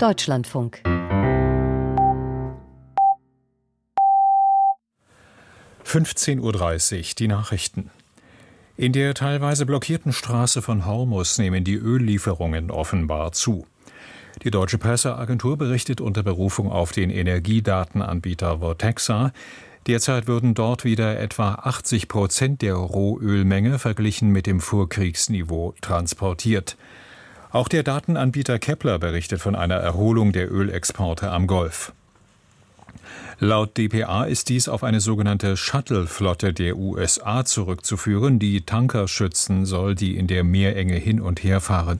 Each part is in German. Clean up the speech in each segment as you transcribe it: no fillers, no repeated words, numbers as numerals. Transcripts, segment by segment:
Deutschlandfunk. 15:30 Uhr, die Nachrichten. In der teilweise blockierten Straße von Hormuz nehmen die Öllieferungen offenbar zu. Die deutsche Presseagentur berichtet unter Berufung auf den Energiedatenanbieter Vortexa, derzeit würden dort wieder etwa 80% der Rohölmenge verglichen mit dem Vorkriegsniveau transportiert. Auch der Datenanbieter Kepler berichtet von einer Erholung der Ölexporte am Golf. Laut dpa ist dies auf eine sogenannte Shuttle-Flotte der USA zurückzuführen, die Tanker schützen soll, die in der Meerenge hin und her fahren.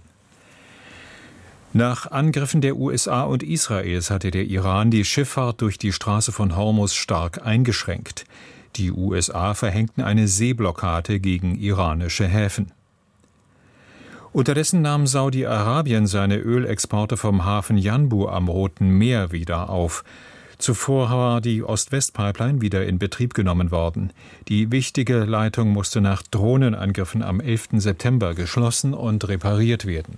Nach Angriffen der USA und Israels hatte der Iran die Schifffahrt durch die Straße von Hormuz stark eingeschränkt. Die USA verhängten eine Seeblockade gegen iranische Häfen. Unterdessen nahm Saudi-Arabien seine Ölexporte vom Hafen Yanbu am Roten Meer wieder auf. Zuvor war die Ost-West-Pipeline wieder in Betrieb genommen worden. Die wichtige Leitung musste nach Drohnenangriffen am 11. September geschlossen und repariert werden.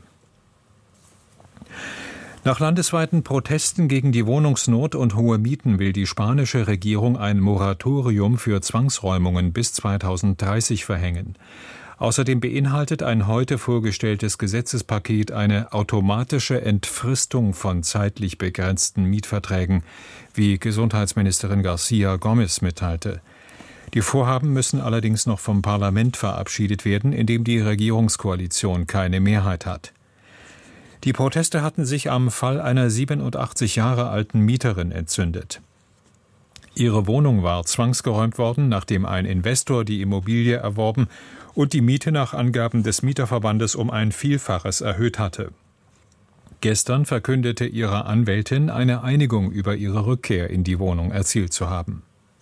Nach landesweiten Protesten gegen die Wohnungsnot und hohe Mieten will die spanische Regierung ein Moratorium für Zwangsräumungen bis 2030 verhängen. Außerdem beinhaltet ein heute vorgestelltes Gesetzespaket eine automatische Entfristung von zeitlich begrenzten Mietverträgen, wie Gesundheitsministerin García Gómez mitteilte. Die Vorhaben müssen allerdings noch vom Parlament verabschiedet werden, in dem die Regierungskoalition keine Mehrheit hat. Die Proteste hatten sich am Fall einer 87 Jahre alten Mieterin entzündet. Ihre Wohnung war zwangsgeräumt worden, nachdem ein Investor die Immobilie erworben und die Miete nach Angaben des Mieterverbandes um ein Vielfaches erhöht hatte. Gestern verkündete ihre Anwältin, eine Einigung über ihre Rückkehr in die Wohnung erzielt zu haben.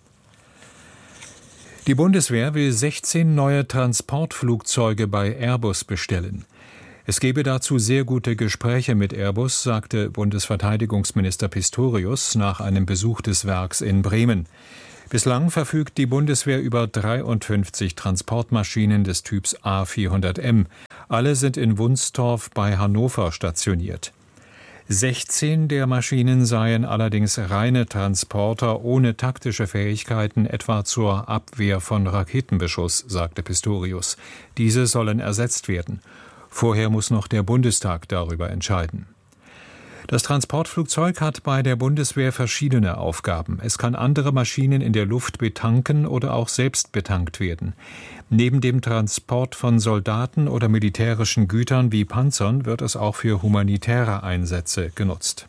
Die Bundeswehr will 16 neue Transportflugzeuge bei Airbus bestellen. Es gebe dazu sehr gute Gespräche mit Airbus, sagte Bundesverteidigungsminister Pistorius nach einem Besuch des Werks in Bremen. Bislang verfügt die Bundeswehr über 53 Transportmaschinen des Typs A400M. Alle sind in Wunstorf bei Hannover stationiert. 16 der Maschinen seien allerdings reine Transporter ohne taktische Fähigkeiten, etwa zur Abwehr von Raketenbeschuss, sagte Pistorius. Diese sollen ersetzt werden. Vorher muss noch der Bundestag darüber entscheiden. Das Transportflugzeug hat bei der Bundeswehr verschiedene Aufgaben. Es kann andere Maschinen in der Luft betanken oder auch selbst betankt werden. Neben dem Transport von Soldaten oder militärischen Gütern wie Panzern wird es auch für humanitäre Einsätze genutzt.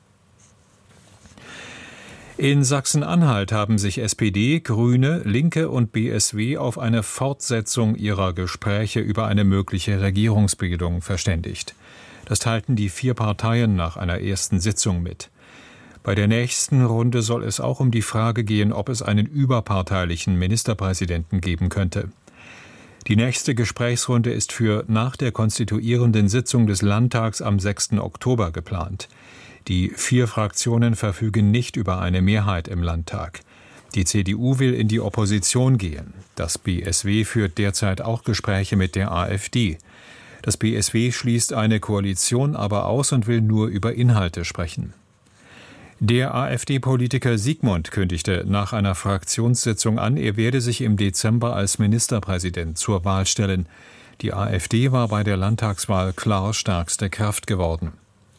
In Sachsen-Anhalt haben sich SPD, Grüne, Linke und BSW auf eine Fortsetzung ihrer Gespräche über eine mögliche Regierungsbildung verständigt. Das teilten die 4 Parteien nach einer ersten Sitzung mit. Bei der nächsten Runde soll es auch um die Frage gehen, ob es einen überparteilichen Ministerpräsidenten geben könnte. Die nächste Gesprächsrunde ist für nach der konstituierenden Sitzung des Landtags am 6. Oktober geplant. Die 4 Fraktionen verfügen nicht über eine Mehrheit im Landtag. Die CDU will in die Opposition gehen. Das BSW führt derzeit auch Gespräche mit der AfD. Das BSW schließt eine Koalition aber aus und will nur über Inhalte sprechen. Der AfD-Politiker Siegmund kündigte nach einer Fraktionssitzung an, er werde sich im Dezember als Ministerpräsident zur Wahl stellen. Die AfD war bei der Landtagswahl klar stärkste Kraft geworden.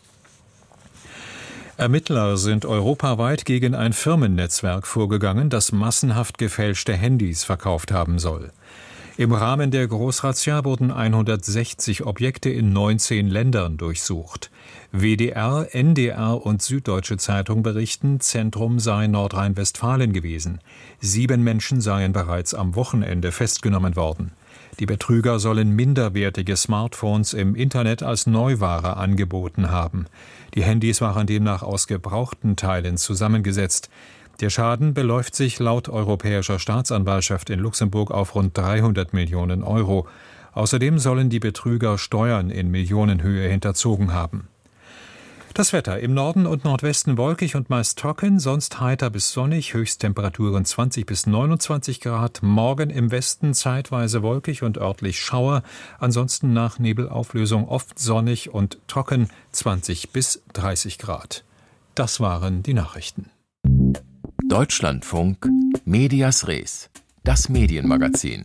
Ermittler sind europaweit gegen ein Firmennetzwerk vorgegangen, das massenhaft gefälschte Handys verkauft haben soll. Im Rahmen der Großrazzia wurden 160 Objekte in 19 Ländern durchsucht. WDR, NDR und Süddeutsche Zeitung berichten, Zentrum sei Nordrhein-Westfalen gewesen. 7 Menschen seien bereits am Wochenende festgenommen worden. Die Betrüger sollen minderwertige Smartphones im Internet als Neuware angeboten haben. Die Handys waren demnach aus gebrauchten Teilen zusammengesetzt. Der Schaden beläuft sich laut Europäischer Staatsanwaltschaft in Luxemburg auf rund 300 Millionen Euro. Außerdem sollen die Betrüger Steuern in Millionenhöhe hinterzogen haben. Das Wetter: im Norden und Nordwesten wolkig und meist trocken, sonst heiter bis sonnig, Höchsttemperaturen 20 bis 29 Grad. Morgen im Westen zeitweise wolkig und örtlich Schauer, ansonsten nach Nebelauflösung oft sonnig und trocken, 20 bis 30 Grad. Das waren die Nachrichten. Deutschlandfunk Medias Res, das Medienmagazin.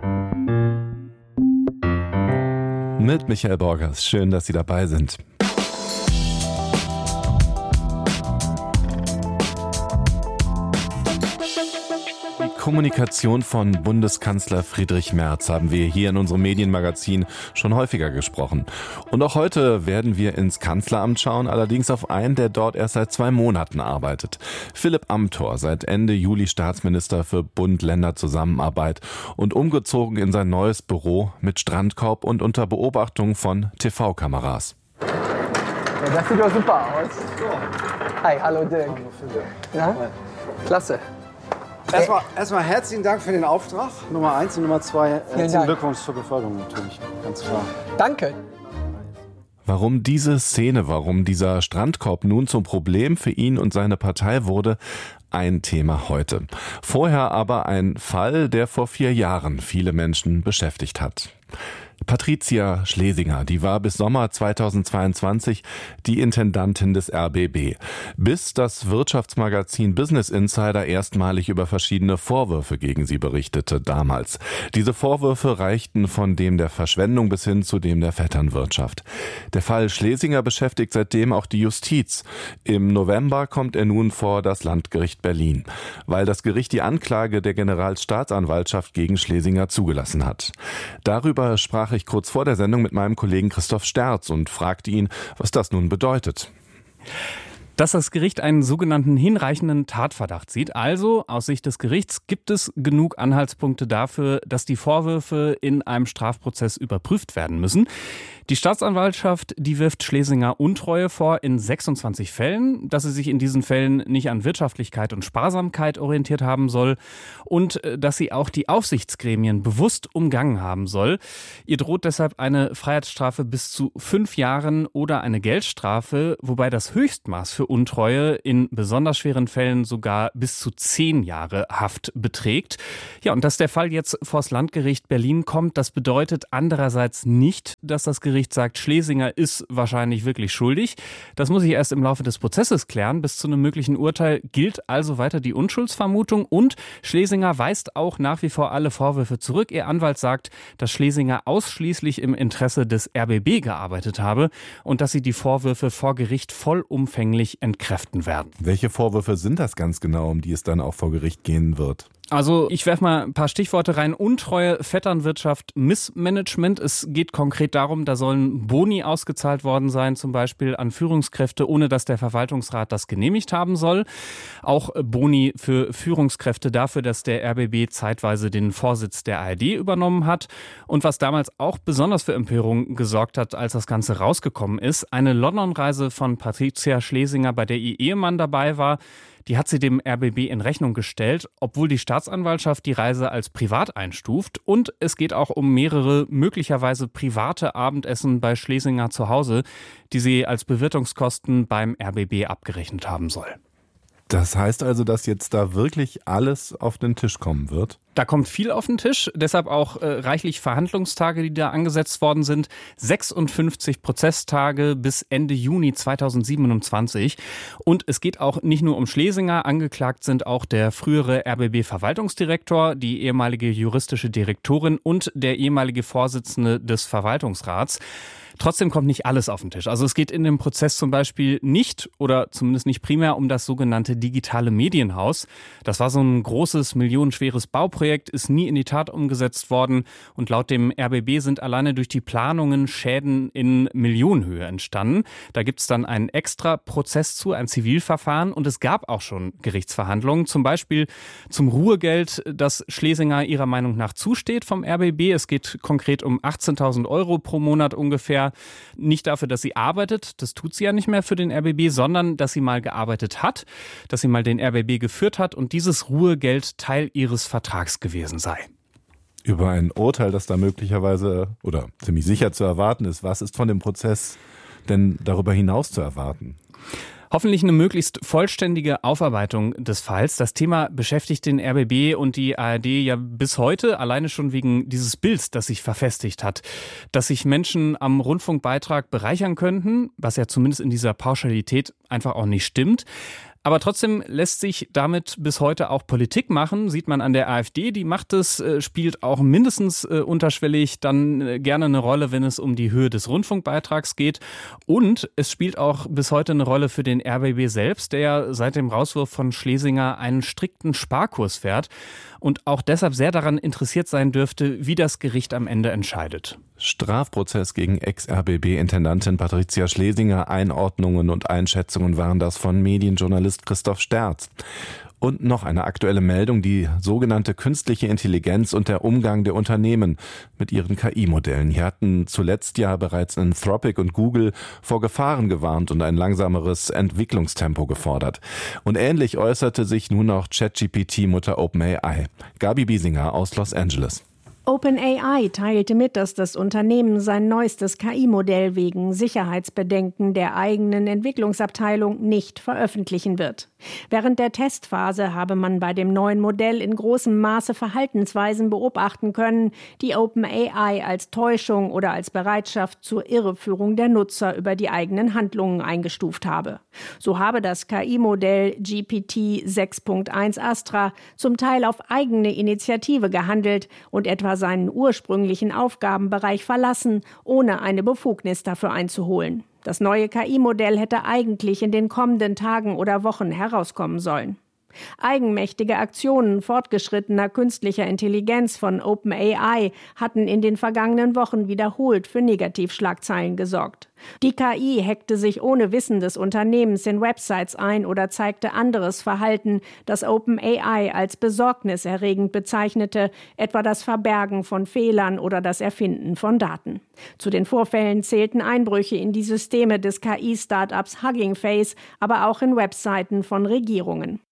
Mit Michael Borgers. Schön, dass Sie dabei sind. Die Kommunikation von Bundeskanzler Friedrich Merz haben wir hier in unserem Medienmagazin schon häufiger gesprochen. Und auch heute werden wir ins Kanzleramt schauen, allerdings auf einen, der dort erst seit 2 Monaten arbeitet. Philipp Amthor, seit Ende Juli Staatsminister für Bund-Länder-Zusammenarbeit und umgezogen in sein neues Büro mit Strandkorb und unter Beobachtung von TV-Kameras. Ja, das sieht doch super aus. Hi, hallo Dirk. Ja? Klasse. Erstmal herzlichen Dank für den Auftrag, Nummer 1 und Nummer 2. Herzlichen Glückwunsch zur Beförderung natürlich, ganz klar. Danke. Warum diese Szene, warum dieser Strandkorb nun zum Problem für ihn und seine Partei wurde, ein Thema heute. Vorher aber ein Fall, der vor 4 Jahren viele Menschen beschäftigt hat. Patricia Schlesinger, die war bis Sommer 2022 die Intendantin des RBB, bis das Wirtschaftsmagazin Business Insider erstmalig über verschiedene Vorwürfe gegen sie berichtete damals. Diese Vorwürfe reichten von dem der Verschwendung bis hin zu dem der Vetternwirtschaft. Der Fall Schlesinger beschäftigt seitdem auch die Justiz. Im November kommt er nun vor das Landgericht Berlin, weil das Gericht die Anklage der Generalstaatsanwaltschaft gegen Schlesinger zugelassen hat. Darüber sprach ich kurz vor der Sendung mit meinem Kollegen Christoph Sterz und fragte ihn, was das nun bedeutet. Dass das Gericht einen sogenannten hinreichenden Tatverdacht sieht. Also aus Sicht des Gerichts gibt es genug Anhaltspunkte dafür, dass die Vorwürfe in einem Strafprozess überprüft werden müssen. Die Staatsanwaltschaft, die wirft Schlesinger Untreue vor in 26 Fällen, dass sie sich in diesen Fällen nicht an Wirtschaftlichkeit und Sparsamkeit orientiert haben soll und dass sie auch die Aufsichtsgremien bewusst umgangen haben soll. Ihr droht deshalb eine Freiheitsstrafe bis zu 5 Jahren oder eine Geldstrafe, wobei das Höchstmaß für Untreue in besonders schweren Fällen sogar bis zu 10 Jahre Haft beträgt. Ja, und dass der Fall jetzt vors Landgericht Berlin kommt, das bedeutet andererseits nicht, dass das Gericht sagt, Schlesinger ist wahrscheinlich wirklich schuldig. Das muss sich erst im Laufe des Prozesses klären. Bis zu einem möglichen Urteil gilt also weiter die Unschuldsvermutung und Schlesinger weist auch nach wie vor alle Vorwürfe zurück. Ihr Anwalt sagt, dass Schlesinger ausschließlich im Interesse des RBB gearbeitet habe und dass sie die Vorwürfe vor Gericht vollumfänglich entkräften werden. Welche Vorwürfe sind das ganz genau, um die es dann auch vor Gericht gehen wird? Also ich werfe mal ein paar Stichworte rein. Untreue, Vetternwirtschaft, Missmanagement. Es geht konkret darum, da sollen Boni ausgezahlt worden sein, zum Beispiel an Führungskräfte, ohne dass der Verwaltungsrat das genehmigt haben soll. Auch Boni für Führungskräfte dafür, dass der RBB zeitweise den Vorsitz der ARD übernommen hat. Und was damals auch besonders für Empörung gesorgt hat, als das Ganze rausgekommen ist, eine London-Reise von Patricia Schlesinger, bei der ihr Ehemann dabei war. Die hat sie dem RBB in Rechnung gestellt, obwohl die Staatsanwaltschaft die Reise als privat einstuft. Und es geht auch um mehrere möglicherweise private Abendessen bei Schlesinger zu Hause, die sie als Bewirtungskosten beim RBB abgerechnet haben soll. Das heißt also, dass jetzt da wirklich alles auf den Tisch kommen wird? Da kommt viel auf den Tisch, deshalb auch reichlich Verhandlungstage, die da angesetzt worden sind. 56 Prozesstage bis Ende Juni 2027. Und es geht auch nicht nur um Schlesinger. Angeklagt sind auch der frühere RBB-Verwaltungsdirektor, die ehemalige juristische Direktorin und der ehemalige Vorsitzende des Verwaltungsrats. Trotzdem kommt nicht alles auf den Tisch. Also es geht in dem Prozess zum Beispiel nicht oder zumindest nicht primär um das sogenannte digitale Medienhaus. Das war so ein großes, millionenschweres Bauprojekt, ist nie in die Tat umgesetzt worden. Und laut dem RBB sind alleine durch die Planungen Schäden in Millionenhöhe entstanden. Da gibt es dann einen extra Prozess zu, ein Zivilverfahren. Und es gab auch schon Gerichtsverhandlungen, zum Beispiel zum Ruhegeld, das Schlesinger ihrer Meinung nach zusteht vom RBB. Es geht konkret um 18.000 € pro Monat ungefähr. Nicht dafür, dass sie arbeitet, das tut sie ja nicht mehr für den RBB, sondern dass sie mal gearbeitet hat, dass sie mal den RBB geführt hat und dieses Ruhegeld Teil ihres Vertrags gewesen sei. Über ein Urteil, das da möglicherweise oder ziemlich sicher zu erwarten ist, was ist von dem Prozess denn darüber hinaus zu erwarten? Hoffentlich eine möglichst vollständige Aufarbeitung des Falls. Das Thema beschäftigt den RBB und die ARD ja bis heute, alleine schon wegen dieses Bilds, das sich verfestigt hat. Dass sich Menschen am Rundfunkbeitrag bereichern könnten, was ja zumindest in dieser Pauschalität einfach auch nicht stimmt. Aber trotzdem lässt sich damit bis heute auch Politik machen, sieht man an der AfD. Die macht es, spielt auch mindestens unterschwellig dann gerne eine Rolle, wenn es um die Höhe des Rundfunkbeitrags geht. Und es spielt auch bis heute eine Rolle für den RBB selbst, der seit dem Rauswurf von Schlesinger einen strikten Sparkurs fährt und auch deshalb sehr daran interessiert sein dürfte, wie das Gericht am Ende entscheidet. Strafprozess gegen Ex-RBB-Intendantin Patricia Schlesinger. Einordnungen und Einschätzungen waren das von Medienjournalist Christoph Sterz. Und noch eine aktuelle Meldung, die sogenannte künstliche Intelligenz und der Umgang der Unternehmen mit ihren KI-Modellen. Hier hatten zuletzt ja bereits Anthropic und Google vor Gefahren gewarnt und ein langsameres Entwicklungstempo gefordert. Und ähnlich äußerte sich nun auch ChatGPT-Mutter OpenAI. Gabi Biesinger aus Los Angeles. OpenAI teilte mit, dass das Unternehmen sein neuestes KI-Modell wegen Sicherheitsbedenken der eigenen Entwicklungsabteilung nicht veröffentlichen wird. Während der Testphase habe man bei dem neuen Modell in großem Maße Verhaltensweisen beobachten können, die OpenAI als Täuschung oder als Bereitschaft zur Irreführung der Nutzer über die eigenen Handlungen eingestuft habe. So habe das KI-Modell GPT 6.1 Astra zum Teil auf eigene Initiative gehandelt und etwa seinen ursprünglichen Aufgabenbereich verlassen, ohne eine Befugnis dafür einzuholen. Das neue KI-Modell hätte eigentlich in den kommenden Tagen oder Wochen herauskommen sollen. Eigenmächtige Aktionen fortgeschrittener künstlicher Intelligenz von OpenAI hatten in den vergangenen Wochen wiederholt für Negativschlagzeilen gesorgt. Die KI hackte sich ohne Wissen des Unternehmens in Websites ein oder zeigte anderes Verhalten, das OpenAI als besorgniserregend bezeichnete, etwa das Verbergen von Fehlern oder das Erfinden von Daten. Zu den Vorfällen zählten Einbrüche in die Systeme des KI-Startups Hugging Face, aber auch in Webseiten von Regierungen.